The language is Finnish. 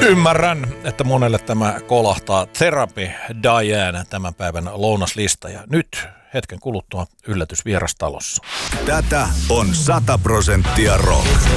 Ymmärrän, että monelle tämä kolahtaa. Therapy Diane, tämän päivän lounaslista. Ja nyt hetken kuluttua yllätys vierastalossa. Tätä on 100% rock.